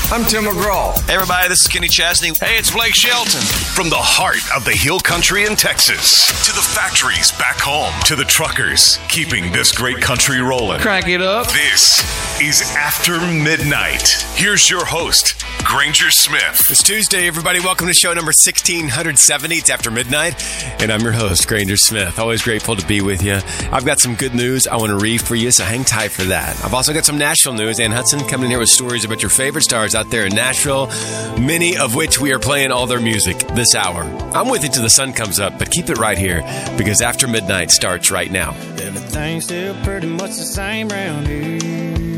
I'm Tim McGraw. Hey, everybody, this is Kenny Chesney. Hey, it's Blake Shelton. From the heart of the Hill Country in Texas to the factories back home to the truckers keeping this great country rolling. Crank it up. This is After Midnight. Here's your host, Granger Smith. It's Tuesday, everybody. Welcome to show number 1670. It's After Midnight, and I'm your host, Granger Smith. Always grateful to be with you. I've got some good news I want to read for you, so hang tight for that. I've also got some Nashville news. Ann Hudson coming in here with stories about your favorite stars out there in Nashville, many of which we are playing all their music this hour. I'm with you till the sun comes up, but keep it right here because After Midnight starts right now. Everything's still pretty much the same round here.